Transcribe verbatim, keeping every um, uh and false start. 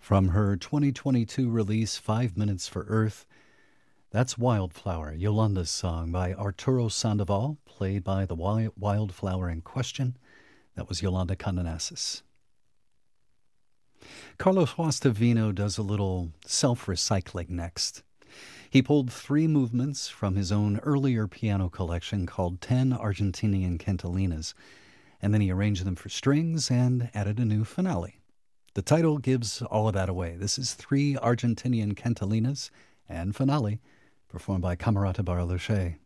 From her twenty twenty-two release, Five Minutes for Earth, that's Wildflower, Yolanda's song by Arturo Sandoval, played by the wildflower in question. That was Yolanda Condenasis. Carlos Guastavino does a little self-recycling next. He pulled three movements from his own earlier piano collection called Ten Argentinian Cantilinas, and then he arranged them for strings and added a new finale. The title gives all of that away. This is Three Argentinian Cantilinas and Finale, performed by Camerata Barlucci.